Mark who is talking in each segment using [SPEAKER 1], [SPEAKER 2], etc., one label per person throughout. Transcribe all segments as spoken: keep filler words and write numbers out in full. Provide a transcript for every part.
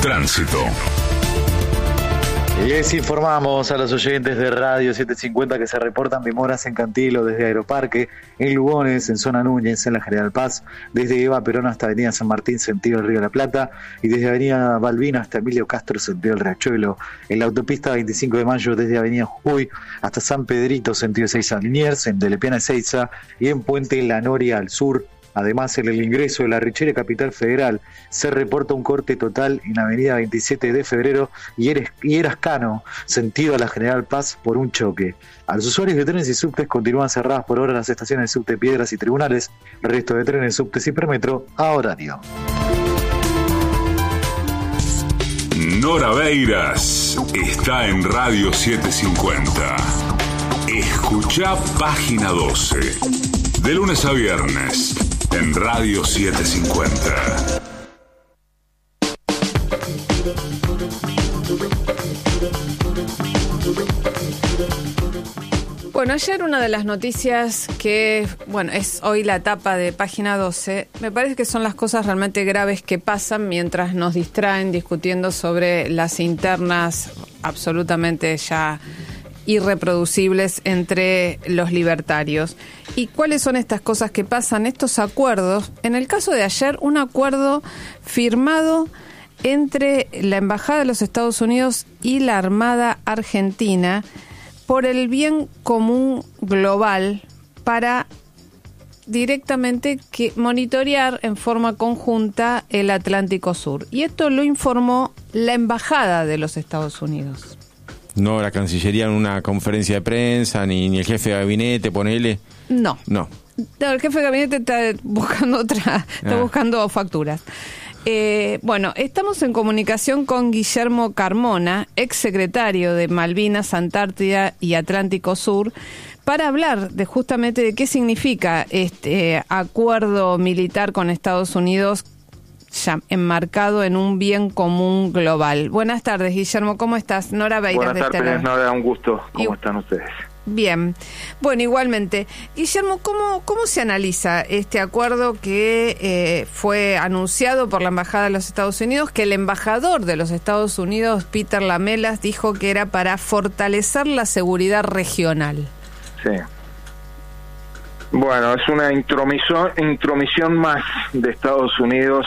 [SPEAKER 1] Tránsito.
[SPEAKER 2] Les informamos a los oyentes de Radio setecientos cincuenta que se reportan demoras en Cantilo desde Aeroparque, en Lugones, en Zona Núñez, en la General Paz, desde Eva Perón hasta Avenida San Martín, sentido el Río de la Plata, y desde Avenida Balbina hasta Emilio Castro, sentido el Riachuelo, en la autopista veinticinco de mayo desde Avenida Jujuy hasta San Pedrito, sentido Ezeiza Liniers, en Delepiana Ezeiza y en Puente La Noria al sur. Además, en el ingreso de la Richere Capital Federal se reporta un corte total en Avenida veintisiete de febrero y Erascano, sentido a la General Paz, por un choque. A los usuarios de trenes y subtes continúan cerradas por ahora las estaciones de subte Piedras y Tribunales, el resto de trenes, subtes y Permetro a horario.
[SPEAKER 1] Nora Beiras está en Radio setecientos cincuenta. Escuchá Página doce. De lunes a viernes. En Radio setecientos cincuenta.
[SPEAKER 3] Bueno, ayer una de las noticias que, bueno, es hoy la tapa de Página doce, me parece que son las cosas realmente graves que pasan mientras nos distraen discutiendo sobre las internas absolutamente ya irreproducibles entre los libertarios. ¿Y cuáles son estas cosas que pasan? Estos acuerdos, en el caso de ayer, un acuerdo firmado entre la Embajada de los Estados Unidos y la Armada Argentina por el bien común global para directamente que monitorear en forma conjunta el Atlántico Sur. Y esto lo informó la Embajada de los Estados Unidos.
[SPEAKER 4] No la Cancillería en una conferencia de prensa, ni, ni el jefe de gabinete, ponele.
[SPEAKER 3] No.
[SPEAKER 4] No.
[SPEAKER 3] No, el jefe de gabinete está buscando otra, está ah. buscando facturas. Eh, bueno, estamos en comunicación con Guillermo Carmona, exsecretario de Malvinas, Antártida y Atlántico Sur, para hablar de justamente de qué significa este acuerdo militar con Estados Unidos ya enmarcado en un bien común global. Buenas tardes, Guillermo, ¿cómo estás? Nora Beiras.
[SPEAKER 5] Buenas tardes, este Nora, un gusto. ¿Cómo y... están ustedes?
[SPEAKER 3] Bien. Bueno, igualmente. Guillermo, ¿cómo, cómo se analiza este acuerdo que eh, fue anunciado por la Embajada de los Estados Unidos, que el embajador de los Estados Unidos, Peter Lamelas, dijo que era para fortalecer la seguridad regional?
[SPEAKER 5] Sí. Bueno, es una intromisión, intromisión más de Estados Unidos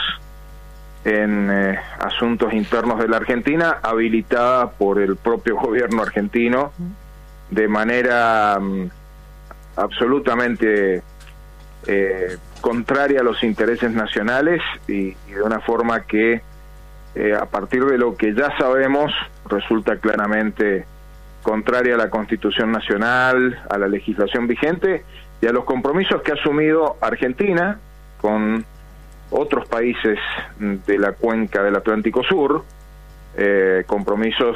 [SPEAKER 5] en eh, asuntos internos de la Argentina, habilitada por el propio gobierno argentino de manera um, absolutamente eh, contraria a los intereses nacionales y, y de una forma que eh, a partir de lo que ya sabemos resulta claramente contraria a la Constitución Nacional, a la legislación vigente y a los compromisos que ha asumido Argentina con otros países de la cuenca del Atlántico Sur, eh, compromisos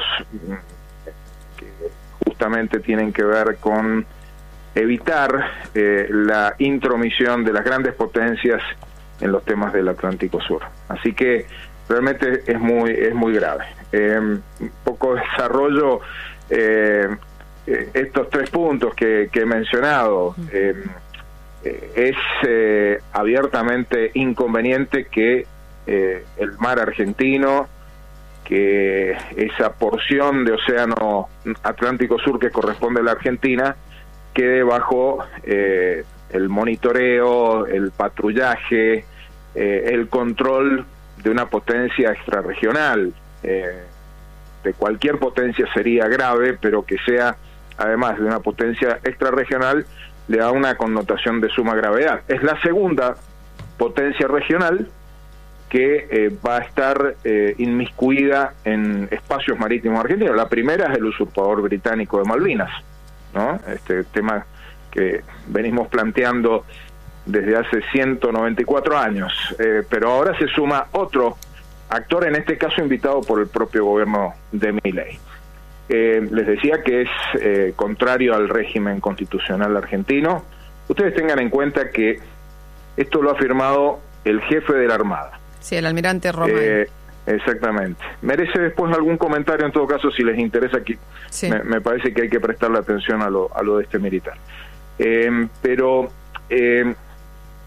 [SPEAKER 5] que justamente tienen que ver con evitar eh, la intromisión de las grandes potencias en los temas del Atlántico Sur. Así que realmente es muy es muy grave. Eh, un poco desarrollo eh, estos tres puntos que, que he mencionado. Eh, es eh, abiertamente inconveniente que eh, el mar argentino, que esa porción de océano Atlántico Sur que corresponde a la Argentina, quede bajo eh, el monitoreo, el patrullaje, eh, el control de una potencia extrarregional. Eh, de cualquier potencia sería grave, pero que sea además de una potencia extrarregional le da una connotación de suma gravedad. Es la segunda potencia regional que eh, va a estar eh, inmiscuida en espacios marítimos argentinos. La primera es el usurpador británico de Malvinas, ¿no? Este tema que venimos planteando desde hace ciento noventa y cuatro años, eh, pero ahora se suma otro actor, en este caso invitado por el propio gobierno de Milei. Eh, les decía que es eh, contrario al régimen constitucional argentino. Ustedes tengan en cuenta que esto lo ha firmado el jefe de la Armada.
[SPEAKER 3] Sí, el almirante Román.
[SPEAKER 5] Eh, exactamente. Merece después algún comentario, en todo caso, si les interesa, aquí. Sí. Me, me parece que hay que prestarle atención a lo, a lo de este militar. Eh, pero eh,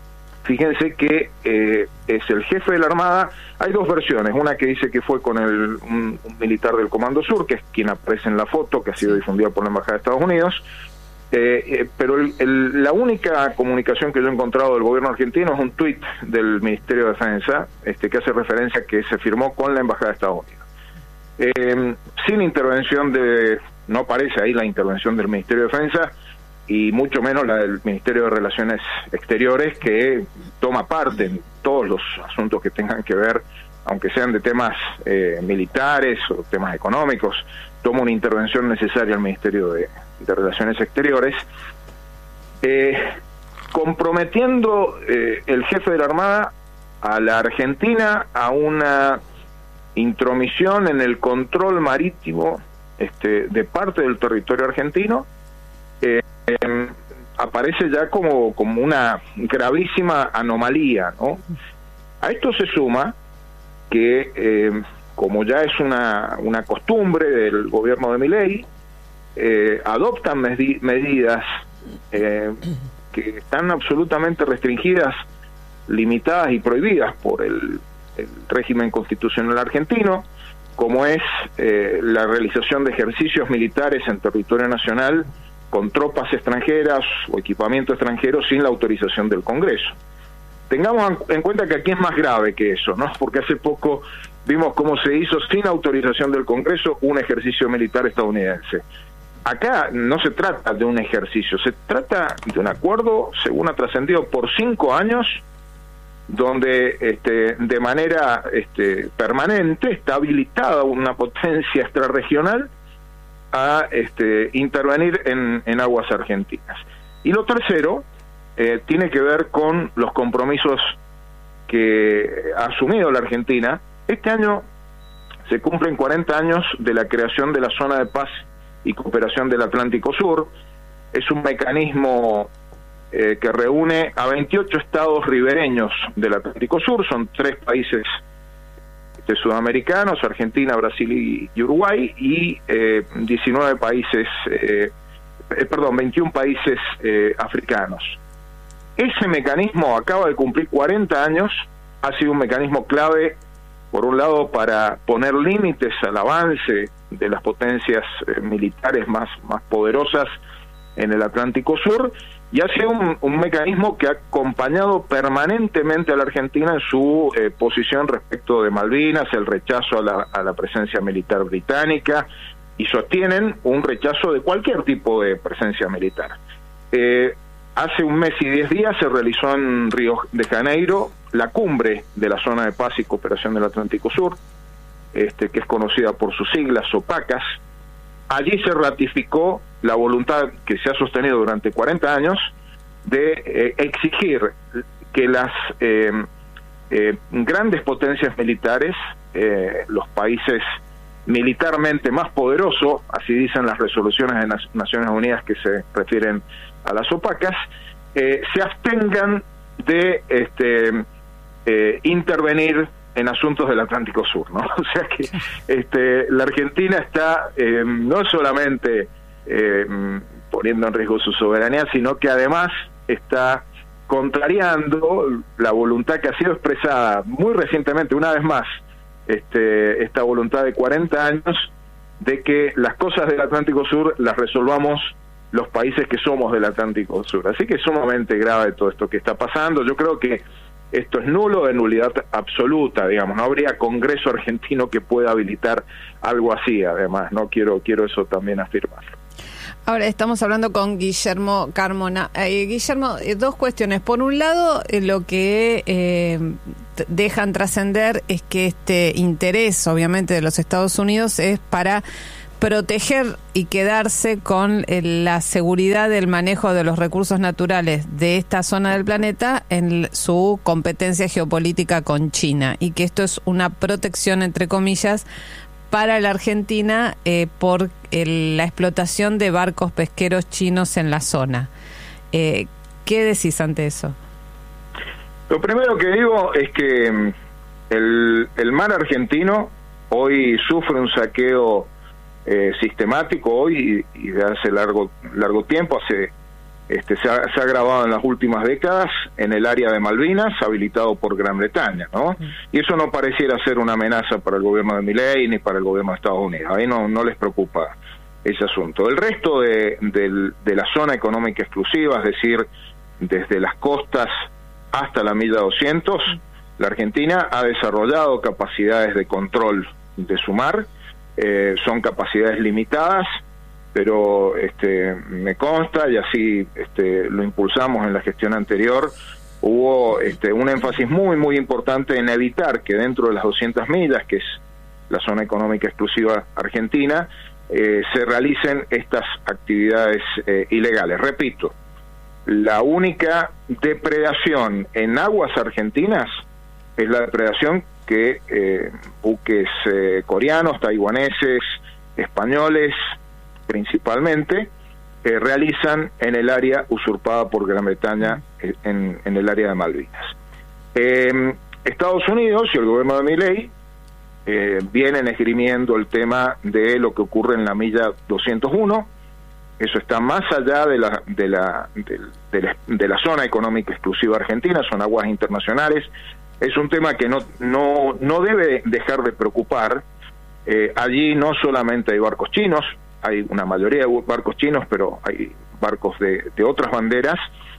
[SPEAKER 5] fíjense que eh, es el jefe de la Armada. Hay dos versiones, una que dice que fue con el, un, un militar del Comando Sur, que es quien aparece en la foto, que ha sido difundida por la Embajada de Estados Unidos, eh, eh, pero el, el, la única comunicación que yo he encontrado del gobierno argentino es un tuit del Ministerio de Defensa, este, que hace referencia a que se firmó con la Embajada de Estados Unidos. Eh, sin intervención de, no aparece ahí la intervención del Ministerio de Defensa, y mucho menos la del Ministerio de Relaciones Exteriores, que toma parte en todos los asuntos que tengan que ver, aunque sean de temas eh, militares o temas económicos, toma una intervención necesaria al Ministerio de, de Relaciones Exteriores, eh, comprometiendo eh, el jefe de la Armada a la Argentina a una intromisión en el control marítimo este, de parte del territorio argentino. eh, eh, aparece ya como, como una gravísima anomalía, ¿no? A esto se suma que, eh, como ya es una, una costumbre del gobierno de Milei, eh, adoptan medi- medidas eh, que están absolutamente restringidas, limitadas y prohibidas por el el régimen constitucional argentino, como es eh, la realización de ejercicios militares en territorio nacional con tropas extranjeras o equipamiento extranjero sin la autorización del Congreso. Tengamos en cuenta que aquí es más grave que eso, ¿no? Porque hace poco vimos cómo se hizo sin autorización del Congreso un ejercicio militar estadounidense. Acá no se trata de un ejercicio, se trata de un acuerdo, según ha trascendido, por cinco años, donde este, de manera este, permanente está habilitada una potencia extrarregional a este, intervenir en, en aguas argentinas. Y lo tercero eh, tiene que ver con los compromisos que ha asumido la Argentina. Este año se cumplen cuarenta años de la creación de la Zona de Paz y Cooperación del Atlántico Sur. Es un mecanismo Eh, que reúne a veintiocho estados ribereños del Atlántico Sur, son tres países este, sudamericanos, Argentina, Brasil y, y Uruguay, y eh, diecinueve países, eh, eh, perdón, veintiún países eh, africanos. Ese mecanismo acaba de cumplir cuarenta años, ha sido un mecanismo clave, por un lado, para poner límites al avance de las potencias eh, militares más, más poderosas en el Atlántico Sur, y ha sido un, un mecanismo que ha acompañado permanentemente a la Argentina en su eh, posición respecto de Malvinas, el rechazo a la, a la presencia militar británica, y sostienen un rechazo de cualquier tipo de presencia militar. Eh, hace un mes y diez días se realizó en Río de Janeiro la cumbre de la Zona de Paz y Cooperación del Atlántico Sur, este, que es conocida por sus siglas opacas. Allí se ratificó la voluntad que se ha sostenido durante cuarenta años de eh, exigir que las eh, eh, grandes potencias militares, eh, los países militarmente más poderosos, así dicen las resoluciones de las Naciones Unidas que se refieren a las opacas, eh, se abstengan de este, eh, intervenir en asuntos del Atlántico Sur, ¿no? O sea que este, la Argentina está eh, no solamente eh, poniendo en riesgo su soberanía, sino que además está contrariando la voluntad que ha sido expresada muy recientemente, una vez más, este, esta voluntad de cuarenta años de que las cosas del Atlántico Sur las resolvamos los países que somos del Atlántico Sur. Así que es sumamente grave todo esto que está pasando. Yo creo que esto es nulo, de nulidad absoluta, digamos. No habría Congreso argentino que pueda habilitar algo así, además. No quiero quiero eso también afirmarlo.
[SPEAKER 3] Ahora estamos hablando con Guillermo Carmona. Eh, Guillermo, eh, dos cuestiones. Por un lado, eh, lo que eh, dejan trascender es que este interés, obviamente, de los Estados Unidos es para proteger y quedarse con eh, la seguridad del manejo de los recursos naturales de esta zona del planeta en su competencia geopolítica con China, y que esto es una protección, entre comillas, para la Argentina eh, por el, la explotación de barcos pesqueros chinos en la zona. Eh, ¿Qué decís ante eso?
[SPEAKER 5] Lo primero que digo es que el, el mar argentino hoy sufre un saqueo Eh, sistemático hoy y, y de hace largo largo tiempo, hace este, se, ha, se ha agravado en las últimas décadas en el área de Malvinas, habilitado por Gran Bretaña, ¿no? Y eso no pareciera ser una amenaza para el gobierno de Milei ni para el gobierno de Estados Unidos. Ahí no, no les preocupa ese asunto. El resto de, de, de la zona económica exclusiva, es decir, desde las costas hasta la milla doscientos, la Argentina ha desarrollado capacidades de control de su mar, eh, son capacidades limitadas, pero este, me consta, y así este, lo impulsamos en la gestión anterior, hubo este, un énfasis muy, muy importante en evitar que dentro de las doscientas millas, que es la zona económica exclusiva argentina, eh, se realicen estas actividades eh, ilegales. Repito, la única depredación en aguas argentinas es la depredación que eh, buques eh, coreanos, taiwaneses, españoles, principalmente, eh, realizan en el área usurpada por Gran Bretaña, en, en el área de Malvinas. Eh, Estados Unidos y el gobierno de Milei eh, vienen esgrimiendo el tema de lo que ocurre en la milla doscientos uno. Eso está más allá de la, de la, de, de la, de la zona económica exclusiva argentina, son aguas internacionales. Es un tema que no, no, no debe dejar de preocupar. Eh, allí no solamente hay barcos chinos, hay una mayoría de barcos chinos, pero hay barcos de, de otras banderas,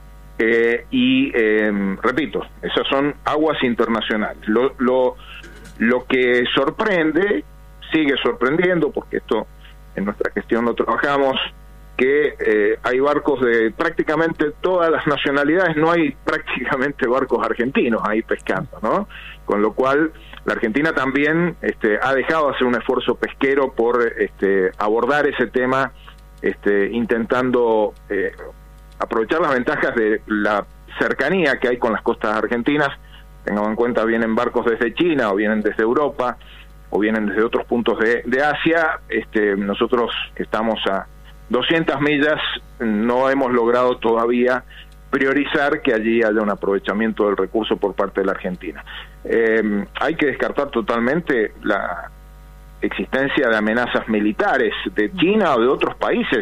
[SPEAKER 5] eh, y eh, repito, esas son aguas internacionales. Lo, lo, lo que sorprende, sigue sorprendiendo, porque esto en nuestra gestión lo trabajamos, que eh, hay barcos de prácticamente todas las nacionalidades, no hay prácticamente barcos argentinos ahí pescando, ¿no? Con lo cual la Argentina también este, ha dejado de hacer un esfuerzo pesquero por este, abordar ese tema, este, intentando eh, aprovechar las ventajas de la cercanía que hay con las costas argentinas. Tengamos en cuenta, vienen barcos desde China o vienen desde Europa o vienen desde otros puntos de, de Asia. Este, nosotros que estamos a doscientas millas no hemos logrado todavía priorizar que allí haya un aprovechamiento del recurso por parte de la Argentina. Eh, hay que descartar totalmente la existencia de amenazas militares de China o de otros países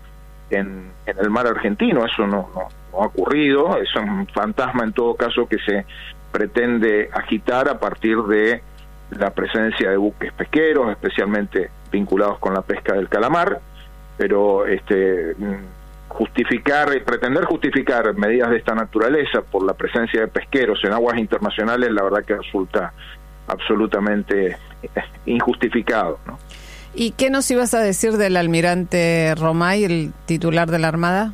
[SPEAKER 5] en, en el mar argentino. Eso no, no, no ha ocurrido, es un fantasma en todo caso que se pretende agitar a partir de la presencia de buques pesqueros, especialmente vinculados con la pesca del calamar. Pero este justificar, pretender justificar medidas de esta naturaleza por la presencia de pesqueros en aguas internacionales, la verdad que resulta absolutamente injustificado, ¿no?
[SPEAKER 3] ¿Y qué nos ibas a decir del almirante Romay, el titular de la Armada?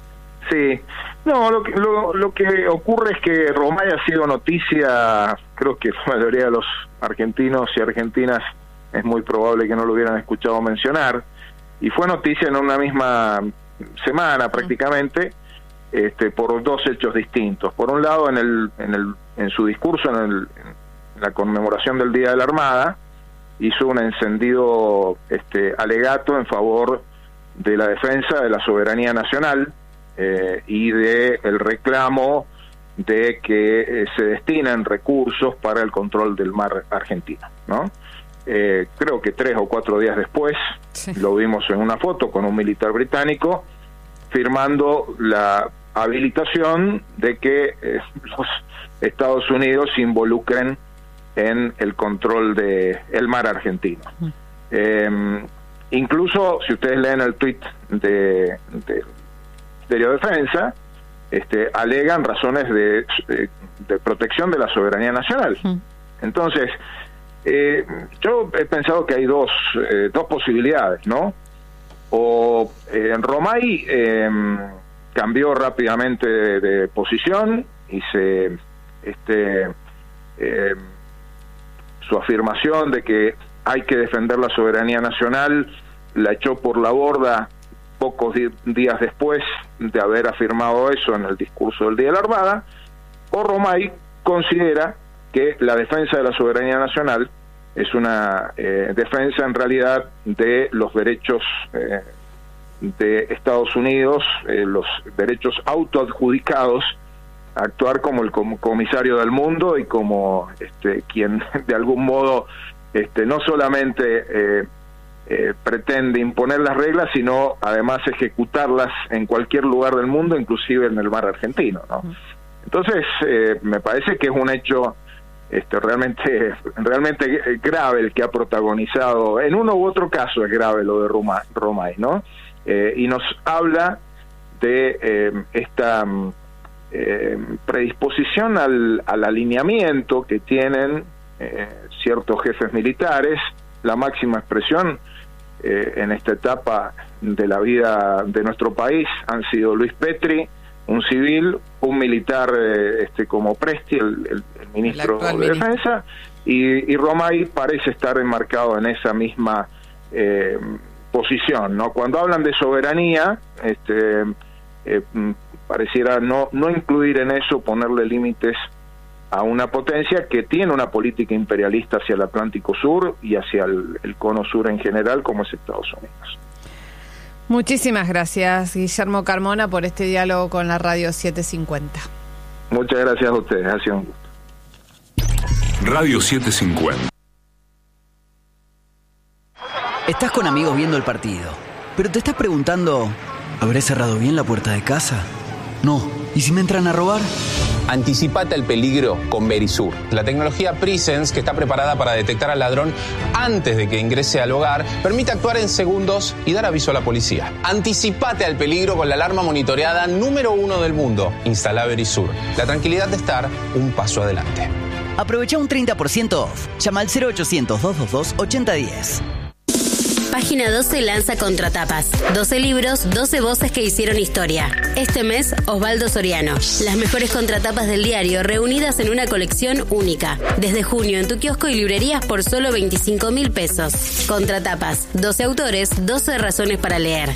[SPEAKER 5] Sí, no, lo que, lo, lo que ocurre es que Romay ha sido noticia, creo que la mayoría de los argentinos y argentinas es muy probable que no lo hubieran escuchado mencionar, y fue noticia en una misma semana prácticamente, este, por dos hechos distintos. Por un lado, en el, en el, en su discurso en, el, en la conmemoración del Día de la Armada, hizo un encendido este, alegato en favor de la defensa de la soberanía nacional eh, y de el reclamo de que eh, se destinen recursos para el control del mar argentino, ¿no? Eh, creo que tres o cuatro días después, sí, lo vimos en una foto con un militar británico firmando la habilitación de que eh, los Estados Unidos se involucren en el control de el mar argentino. Mm. Eh, incluso, si ustedes leen el tuit de, de Ministerio de Defensa, este, alegan razones de, de, de protección de la soberanía nacional. Mm. Entonces, Eh, yo he pensado que hay dos eh, dos posibilidades, ¿no? O eh, Romay eh, cambió rápidamente de, de posición y se este eh, su afirmación de que hay que defender la soberanía nacional la echó por la borda pocos di- días después de haber afirmado eso en el discurso del Día de la Armada, o Romay considera que la defensa de la soberanía nacional es una eh, defensa en realidad de los derechos eh, de Estados Unidos, eh, los derechos autoadjudicados a actuar como el com- comisario del mundo y como este, quien de algún modo este, no solamente eh, eh, pretende imponer las reglas, sino además ejecutarlas en cualquier lugar del mundo, inclusive en el mar argentino, ¿no? Entonces, eh, me parece que es un hecho este, realmente, realmente grave el que ha protagonizado, en uno u otro caso es grave lo de Roma, Romay, ¿no? Eh, y nos habla de eh, esta eh, predisposición al, al alineamiento que tienen eh, ciertos jefes militares. La máxima expresión eh, en esta etapa de la vida de nuestro país han sido Luis Petri, un civil, un militar eh, este como Presti, el, el, el ministro el de Defensa, y, y Romay parece estar enmarcado en esa misma eh, posición, ¿no? Cuando hablan de soberanía, este eh, pareciera no no incluir en eso, ponerle límites a una potencia que tiene una política imperialista hacia el Atlántico Sur y hacia el, el cono sur en general, como es Estados Unidos.
[SPEAKER 3] Muchísimas gracias, Guillermo Carmona, por este diálogo con la Radio setecientos cincuenta.
[SPEAKER 5] Muchas gracias a ustedes, ha sido un gusto.
[SPEAKER 1] Radio setecientos cincuenta.
[SPEAKER 6] Estás con amigos viendo el partido, pero te estás preguntando, ¿habré cerrado bien la puerta de casa? No, ¿y si me entran a robar?
[SPEAKER 7] Anticipate al peligro con Verisur, la tecnología Presence que está preparada para detectar al ladrón antes de que ingrese al hogar, permite actuar en segundos y dar aviso a la policía. Anticipate al peligro con la alarma monitoreada número uno del mundo. Instala Verisur, la tranquilidad de estar un paso adelante.
[SPEAKER 6] Aprovecha un treinta por ciento off. Llama al cero ochocientos, doscientos veintidós, ochenta diez.
[SPEAKER 8] Página doce lanza Contratapas. doce libros, doce voces que hicieron historia. Este mes, Osvaldo Soriano. Las mejores contratapas del diario reunidas en una colección única. Desde junio en tu kiosco y librerías por solo veinticinco mil pesos. Contratapas. doce autores, doce razones para leer.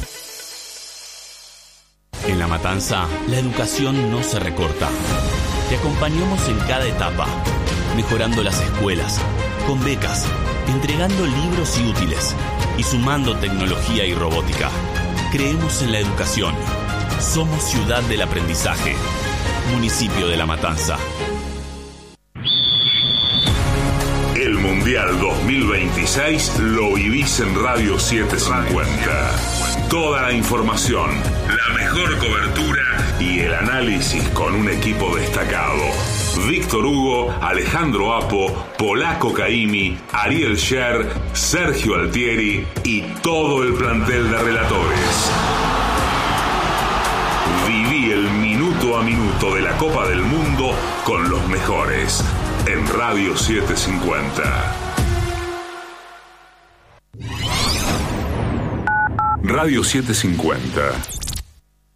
[SPEAKER 9] En La Matanza, la educación no se recorta. Te acompañamos en cada etapa, mejorando las escuelas, con becas, entregando libros y útiles y sumando tecnología y robótica. Creemos en la educación. Somos ciudad del aprendizaje. Municipio de La Matanza.
[SPEAKER 1] El Mundial dos mil veintiséis lo vivís en Radio setecientos cincuenta. Toda la información, la mejor cobertura y el análisis con un equipo destacado. Víctor Hugo, Alejandro Apo, Polaco Caimi, Ariel Sher, Sergio Altieri y todo el plantel de relatores. Viví el minuto a minuto de la Copa del Mundo con los mejores en Radio setecientos cincuenta. Radio setecientos cincuenta.